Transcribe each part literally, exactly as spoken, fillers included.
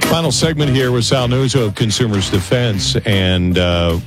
Final segment here with Sal Nuzzo of Consumers Defense. And uh,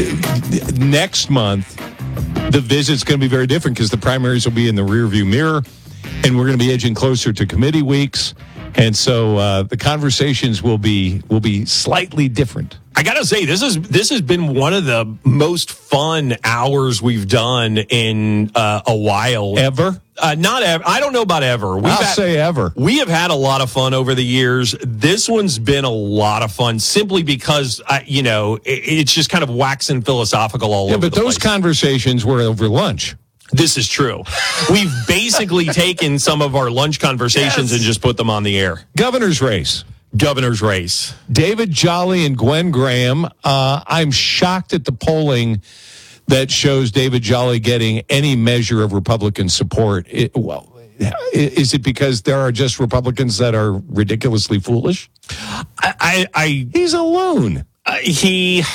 next month, the visit's going to be very different because the primaries will be in the rearview mirror, and we're going to be edging closer to committee weeks. And so uh, the conversations will be will be slightly different. I gotta say, this is this has been one of the most fun hours we've done in uh, a while. Ever? Uh, not ever. I don't know about ever. We've I'll had, say ever. We have had a lot of fun over the years. This one's been a lot of fun simply because, uh, you know, it, it's just kind of waxing philosophical all yeah, over the but those place. conversations were over lunch. This is true. We've basically taken some of our lunch conversations Yes. and just put them on the air. Governor's race. Governor's race. David Jolly and Gwen Graham. Uh, I'm shocked at the polling that shows David Jolly getting any measure of Republican support. It, well, is it because there are just Republicans that are ridiculously foolish? I, I, I He's a loon. uh, he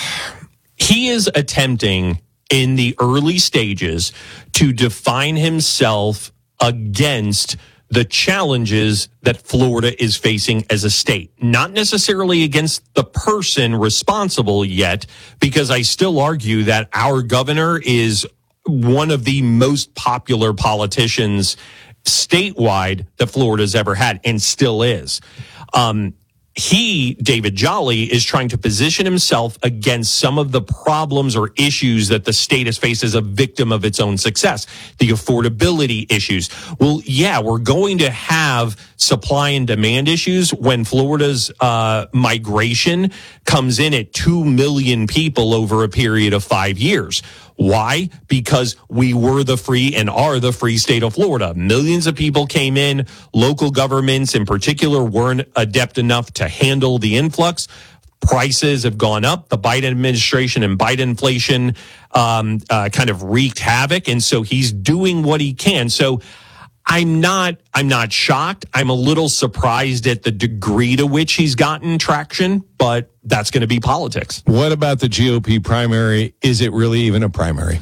he is attempting in the early stages to define himself against the challenges that Florida is facing as a state, not necessarily against the person responsible yet, because I still argue that our governor is one of the most popular politicians statewide that Florida's ever had and still is. Um, He, David Jolly, is trying to position himself against some of the problems or issues that the state has faced as a victim of its own success. The affordability issues. Well, yeah, we're going to have supply and demand issues when Florida's uh, migration comes in at two million people over a period of five years. Why? Because we were the free and are the free state of Florida. Millions of people came in. Local governments in particular weren't adept enough to handle the influx. Prices have gone up. The Biden administration and Biden inflation um, uh, kind of wreaked havoc. And so he's doing what he can. So I'm not, I'm not shocked. I'm a little surprised at the degree to which he's gotten traction, but that's going to be politics. What about the G O P primary? Is it really even a primary?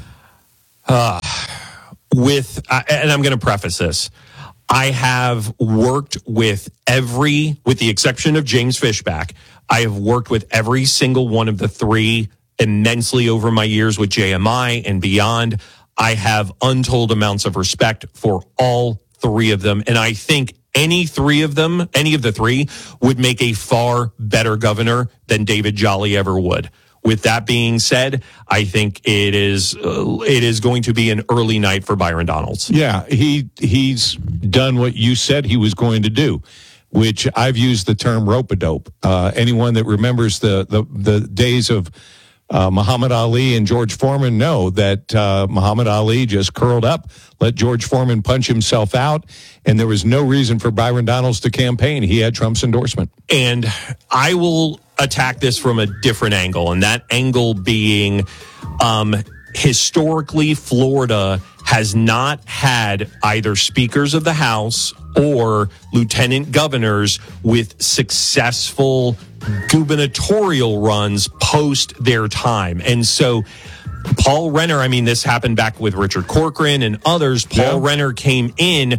Uh, with, uh, and I'm going to preface this. I have worked with every, with the exception of James Fishback, I have worked with every single one of the three immensely over my years with J M I and beyond. I have untold amounts of respect for all three of them. And I think any three of them, any of the three, would make a far better governor than David Jolly ever would. With that being said, I think it is uh, it is going to be an early night for Byron Donalds. Yeah, he he's done what you said he was going to do, which I've used the term rope-a-dope. Uh, anyone that remembers the the, the days of Uh, Muhammad Ali and George Foreman know that uh, Muhammad Ali just curled up, let George Foreman punch himself out, and there was no reason for Byron Donalds to campaign. He had Trump's endorsement. And I will attack this from a different angle, and that angle being um, historically Florida has not had either speakers of the House or lieutenant governors with successful gubernatorial runs post their time. And so Paul Renner, I mean, this happened back with Richard Corcoran and others. Paul Yeah. Renner came in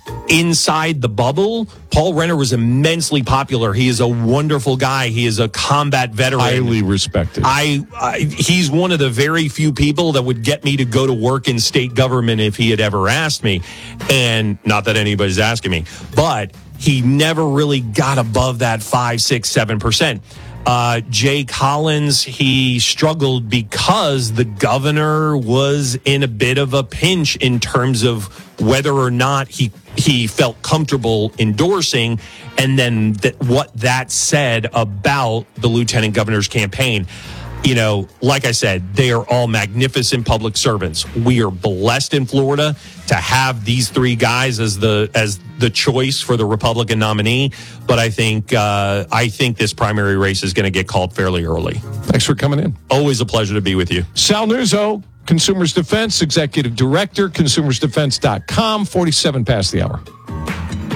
inside the bubble. Paul Renner was immensely popular. He is a wonderful guy. He is a combat veteran. Highly respected. I, I he's one of the very few people that would get me to go to work in state government if he had ever asked me. And not that anybody's asking me, but he never really got above that five, six, seven percent. Uh, Jay Collins, he struggled because the governor was in a bit of a pinch in terms of whether or not he he felt comfortable endorsing, and then th- what that said about the lieutenant governor's campaign. You know, like I said, they are all magnificent public servants. We are blessed in Florida to have these three guys as the as the choice for the Republican nominee. But I think uh, I think this primary race is going to get called fairly early. Thanks for coming in. Always a pleasure to be with you. Sal Nuzzo, Consumers Defense, Executive Director, consumers defense dot com, forty-seven past the hour.